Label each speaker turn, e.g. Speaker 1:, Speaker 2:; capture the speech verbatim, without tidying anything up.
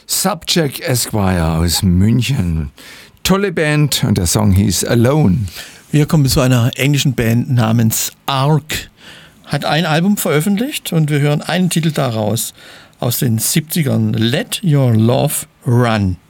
Speaker 1: Subject Esquire aus München. Tolle Band und der Song hieß Alone.
Speaker 2: Wir kommen zu einer englischen Band namens Ark. Hat ein Album veröffentlicht und wir hören einen Titel daraus aus den siebzigern. Let Your Love Run.